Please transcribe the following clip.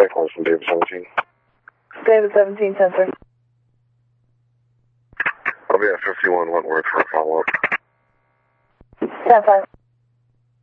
calling from David 17. David 17, sensor. I'll be at 51 Wentworth for a follow-up. 10-5.